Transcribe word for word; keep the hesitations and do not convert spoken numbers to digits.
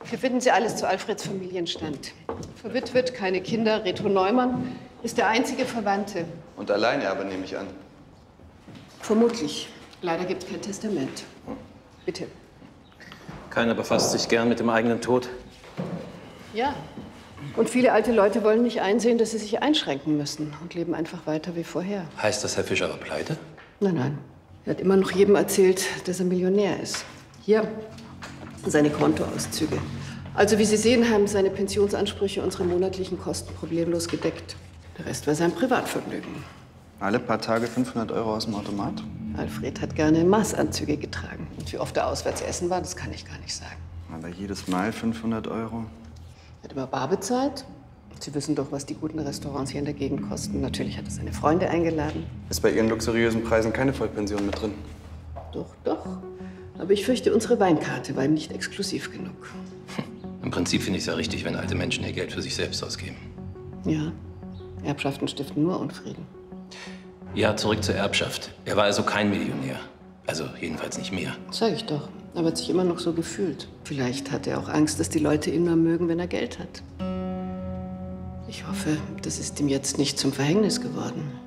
Wir bitten Sie alles zu Alfreds Familienstand. Verwitwet, keine Kinder, Reto Neumann ist der einzige Verwandte. Und Alleinerbe, nehme ich an. Vermutlich. Leider gibt es kein Testament. Bitte. Keiner befasst sich gern mit dem eigenen Tod. Ja. Und viele alte Leute wollen nicht einsehen, dass sie sich einschränken müssen und leben einfach weiter wie vorher. Heißt das, Herr Fischer war pleite? Nein, nein. Er hat immer noch jedem erzählt, dass er Millionär ist. Hier, seine Kontoauszüge. Also, wie Sie sehen, haben seine Pensionsansprüche unsere monatlichen Kosten problemlos gedeckt. Der Rest war sein Privatvergnügen. Alle paar Tage fünfhundert Euro aus dem Automat? Alfred hat gerne Maßanzüge getragen. Und wie oft er auswärts essen war, das kann ich gar nicht sagen. Aber jedes Mal fünfhundert Euro? Er hat immer bar bezahlt. Sie wissen doch, was die guten Restaurants hier in der Gegend kosten. Natürlich hat er seine Freunde eingeladen. Ist bei Ihren luxuriösen Preisen keine Vollpension mit drin? Doch, doch. Aber ich fürchte, unsere Weinkarte war ihm nicht exklusiv genug. Im Prinzip finde ich es ja richtig, wenn alte Menschen ihr Geld für sich selbst ausgeben. Ja, Erbschaften stiften nur Unfrieden. Ja, zurück zur Erbschaft. Er war also kein Millionär. Also jedenfalls nicht mehr. Sag ich doch. Er hat sich immer noch so gefühlt. Vielleicht hat er auch Angst, dass die Leute ihn nur mögen, wenn er Geld hat. Ich hoffe, das ist ihm jetzt nicht zum Verhängnis geworden.